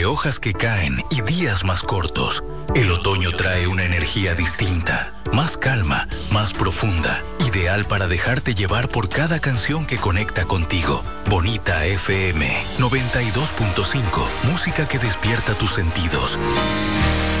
entre hojas que caen y días más cortos. El otoño trae una energía distinta, más calma, más profunda, ideal para dejarte llevar por cada canción que conecta contigo. Bonita FM 92.5, música que despierta tus sentidos.